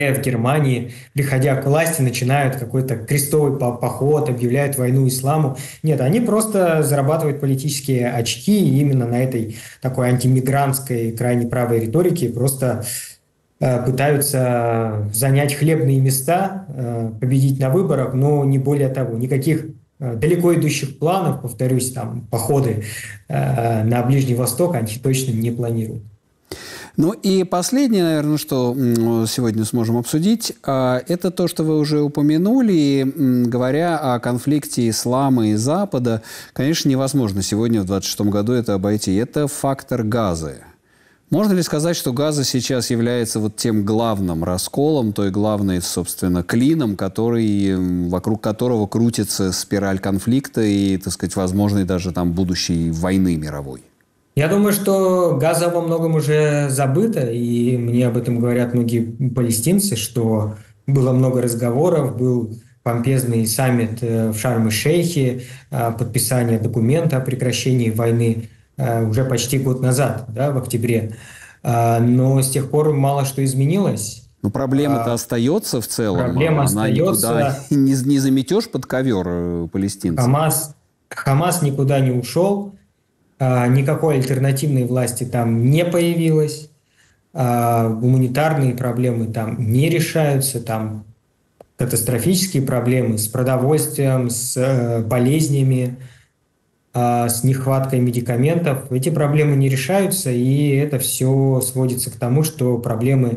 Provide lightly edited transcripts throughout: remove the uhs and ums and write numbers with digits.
в Германии, приходя к власти, начинают какой-то крестовый поход, объявляют войну исламу. Нет, они просто зарабатывают политические очки и именно на этой такой антимигрантской, крайне правой риторике просто пытаются занять хлебные места, победить на выборах, но не более того. Никаких далеко идущих планов, повторюсь, там, походы на Ближний Восток они точно не планируют. Ну и последнее, наверное, что сегодня сможем обсудить, это то, что вы уже упомянули, говоря о конфликте ислама и Запада. Конечно, невозможно сегодня, в 26-м году, это обойти. Это фактор Газы. Можно ли сказать, что Газа сейчас является вот тем главным расколом, той главной, собственно, клином, вокруг которого крутится спираль конфликта и, так сказать, возможной даже там будущей войны мировой? Я думаю, что Газа во многом уже забыта, и мне об этом говорят многие палестинцы, что было много разговоров, был помпезный саммит в Шарм-эль-Шейхе, подписание документа о прекращении войны уже почти год назад, да, в октябре. Но с тех пор мало что изменилось. Но проблема-то остается в целом. Проблема Она никуда остается. не заметешь под ковер палестинцев. Хамас никуда не ушел. Никакой альтернативной власти там не появилось, гуманитарные проблемы там не решаются, там катастрофические проблемы с продовольствием, с болезнями, с нехваткой медикаментов. Эти проблемы не решаются, и это все сводится к тому, что проблемы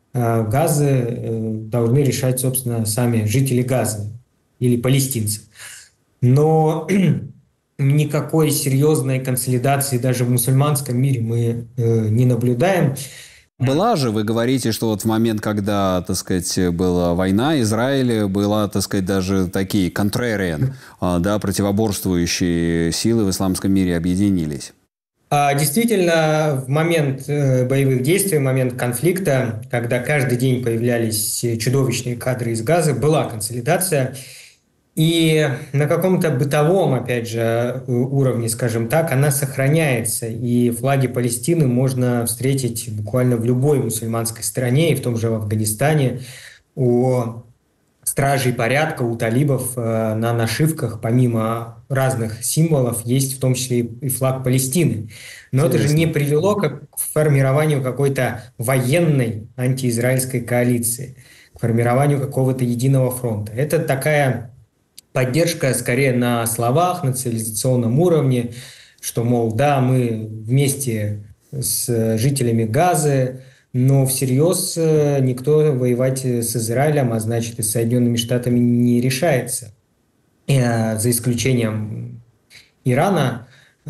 Газы должны решать, собственно, сами жители Газы или палестинцы. Но никакой серьезной консолидации даже в мусульманском мире мы не наблюдаем. Была же, вы говорите, что вот в момент, когда, так сказать, была война, Израиль, была, так сказать, даже такие contrarian, да, противоборствующие силы в исламском мире объединились. Действительно, в момент боевых действий, в момент конфликта, когда каждый день появлялись чудовищные кадры из Газы, была консолидация. И на каком-то бытовом, опять же, уровне, скажем так, она сохраняется. И флаги Палестины можно встретить буквально в любой мусульманской стране, и в том же в Афганистане. У стражей порядка, у талибов на нашивках, помимо разных символов, есть в том числе и флаг Палестины. Но это же не привело к формированию какой-то военной антиизраильской коалиции, к формированию какого-то единого фронта. Это такая поддержка скорее на словах, на цивилизационном уровне, что, мол, да, мы вместе с жителями Газы, но всерьез никто воевать с Израилем, а значит и с Соединенными Штатами не решается. За исключением Ирана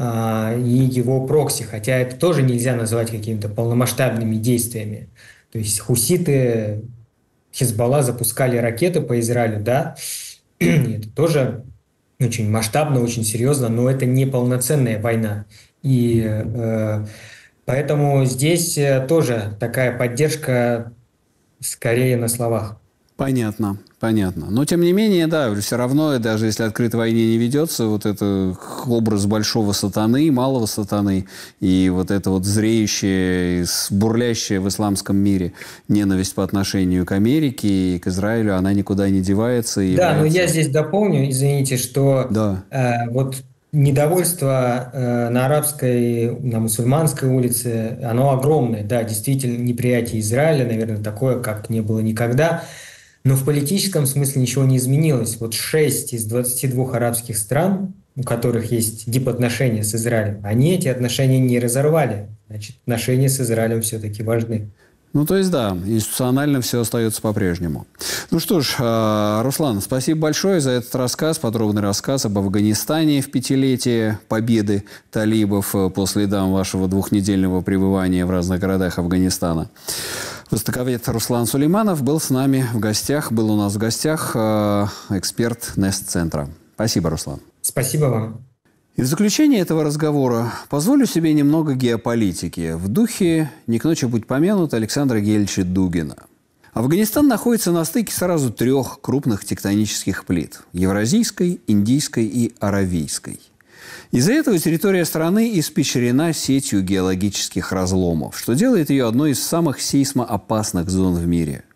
и его прокси, хотя это тоже нельзя назвать какими-то полномасштабными действиями. То есть хуситы, Хизбалла запускали ракеты по Израилю, да, это тоже очень масштабно, очень серьезно, но это не полноценная война. И поэтому здесь тоже такая поддержка скорее на словах. Понятно, понятно. Но, тем не менее, да, все равно, даже если открытой войне не ведется, вот это образ большого сатаны, малого сатаны, и вот это вот зреющая, бурлящая в исламском мире ненависть по отношению к Америке и к Израилю, она никуда не девается. И да, но я здесь дополню, извините, что да. Вот недовольство на арабской, на мусульманской улице, оно огромное. Да, действительно, неприятие Израиля, наверное, такое, как не было никогда. Но в политическом смысле ничего не изменилось. Вот 6 из 22 арабских стран, у которых есть дипотношения с Израилем, они эти отношения не разорвали. Значит, отношения с Израилем все-таки важны. Ну, то есть, да, институционально все остается по-прежнему. Ну что ж, Руслан, спасибо большое за этот рассказ, подробный рассказ об Афганистане в 5-летие победы талибов по следам вашего 2-недельного пребывания в разных городах Афганистана. Востоковед Руслан Сулейманов был с нами в гостях, был у нас в гостях эксперт Нест-центра. Спасибо, Руслан. Спасибо вам. И в заключение этого разговора позволю себе немного геополитики в духе «Не к ночи будь помянут» Александра Гельевича Дугина. Афганистан находится на стыке сразу 3 крупных тектонических плит – евразийской, индийской и аравийской. Из-за этого территория страны испещрена сетью геологических разломов, что делает ее одной из самых сейсмоопасных зон в мире.